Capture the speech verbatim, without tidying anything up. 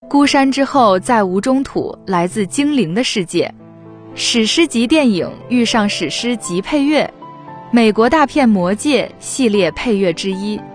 孤山之后再无中土，来自精灵的世界。史诗级电影遇上史诗级配乐，美国大片《魔戒》系列配乐之一。